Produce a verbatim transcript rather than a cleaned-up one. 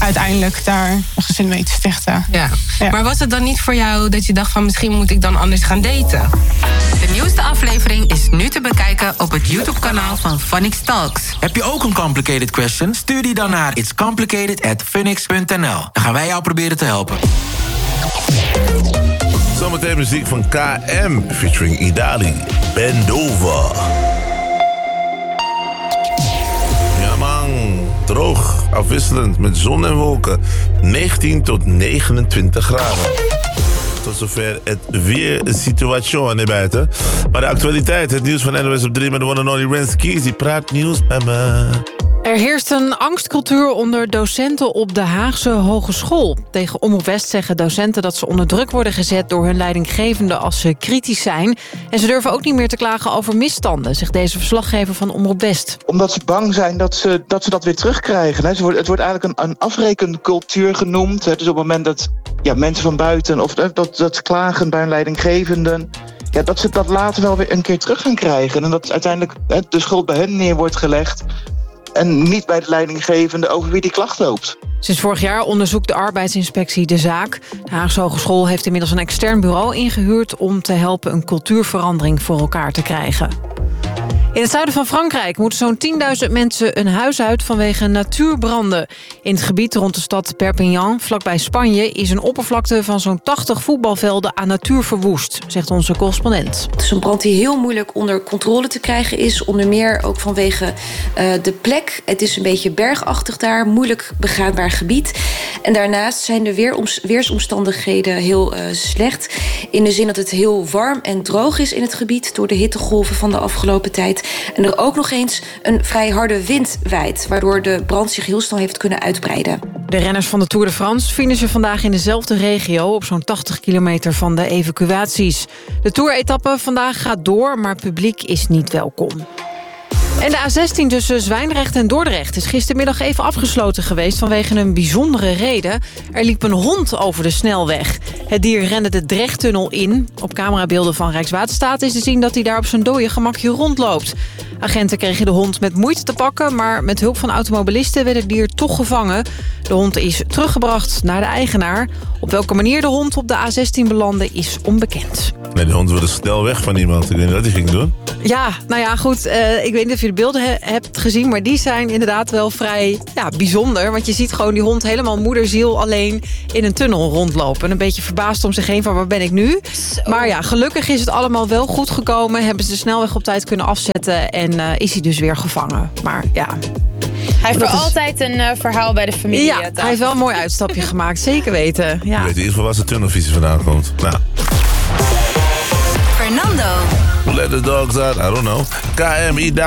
uiteindelijk daar een gezin mee te stichten. Ja. Ja. Maar was het dan niet voor jou dat je dacht van misschien moet ik dan anders gaan daten? De nieuwste aflevering is nu te bekijken op het YouTube-kanaal van Funix Talks. Heb je ook een complicated question? Stuur die dan naar its complicated at funix punt n l. Dan gaan wij jou proberen te helpen. Zometeen muziek van K M featuring Idali. Bend over. Ja man, droog, afwisselend met zon en wolken. negentien tot negenentwintig graden. Tot zover het weersituatie naar buiten. Maar de actualiteit, het nieuws van N O S op drie met de one and only Rens Kies. Die praat nieuws met me. Er heerst een angstcultuur onder docenten op de Haagse Hogeschool. Tegen Omroep West zeggen docenten dat ze onder druk worden gezet door hun leidinggevende als ze kritisch zijn. En ze durven ook niet meer te klagen over misstanden, zegt deze verslaggever van Omroep West. Omdat ze bang zijn dat ze dat, ze dat weer terugkrijgen. Hè. Ze wordt, het wordt eigenlijk een, een afrekencultuur genoemd. Dus op het moment dat ja, mensen van buiten of dat, dat klagen bij een leidinggevende, ja, dat ze dat later wel weer een keer terug gaan krijgen. En dat uiteindelijk hè, de schuld bij hen neer wordt gelegd en niet bij de leidinggevende over wie die klacht loopt. Sinds vorig jaar onderzoekt de arbeidsinspectie de zaak. De Haagse Hogeschool heeft inmiddels een extern bureau ingehuurd om te helpen een cultuurverandering voor elkaar te krijgen. In het zuiden van Frankrijk moeten zo'n tienduizend mensen een huis uit vanwege natuurbranden. In het gebied rond de stad Perpignan, vlakbij Spanje, is een oppervlakte van zo'n tachtig voetbalvelden aan natuur verwoest, zegt onze correspondent. Het is een brand die heel moeilijk onder controle te krijgen is. Onder meer ook vanwege uh, de plek. Het is een beetje bergachtig daar, moeilijk begaanbaar gebied. En daarnaast zijn de weeroms- weersomstandigheden heel uh, slecht. In de zin dat het heel warm en droog is in het gebied door de hittegolven van de afgelopen tijd. En er ook nog eens een vrij harde wind waait, waardoor de brand zich heel snel heeft kunnen uitbreiden. De renners van de Tour de France finishen vandaag in dezelfde regio op zo'n tachtig kilometer van de evacuaties. De Tour-etappe vandaag gaat door, maar publiek is niet welkom. En de A zestien tussen Zwijndrecht en Dordrecht is gistermiddag even afgesloten geweest vanwege een bijzondere reden. Er liep een hond over de snelweg. Het dier rende de Drechttunnel in. Op camerabeelden van Rijkswaterstaat is te zien dat hij daar op zijn dode gemakje rondloopt. Agenten kregen de hond met moeite te pakken, maar met hulp van automobilisten werd het dier toch gevangen. De hond is teruggebracht naar de eigenaar. Op welke manier de hond op de A zestien belandde is onbekend. Nee, de hond wilde snel weg van iemand. Ik weet niet wat hij ging doen. Ja, nou ja, goed. Uh, ik weet niet of je de beelden he- hebt gezien, maar die zijn inderdaad wel vrij ja, bijzonder. Want je ziet gewoon die hond helemaal moederziel alleen in een tunnel rondlopen. Een beetje verbaasd om zich heen van waar ben ik nu? Zo. Maar ja, gelukkig is het allemaal wel goed gekomen. Hebben ze de snelweg op tijd kunnen afzetten en uh, is hij dus weer gevangen. Maar ja. Hij heeft voor is... altijd een uh, verhaal bij de familie. Ja, hij heeft wel een mooi uitstapje gemaakt. Zeker weten. Ja. Je weet in ieder geval waar zijn tunnelvisie vandaan komt. Nou. Fernando. Let the dogs out. I don't know. K M I